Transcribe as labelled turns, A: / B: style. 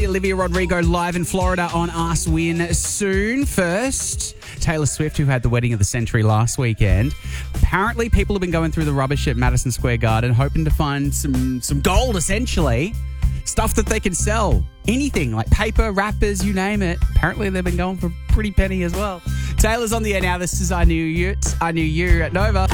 A: Olivia Rodrigo live in Florida on Ask Win soon. First, Taylor Swift, who had the wedding of the century last weekend. Apparently, people have been going through the rubbish at Madison Square Garden, hoping to find some gold, essentially. Stuff that they can sell. Anything, like paper, wrappers, you name it. Apparently, they've been going for a pretty penny as well. Taylor's on the air now. This is I Knew You at Nova.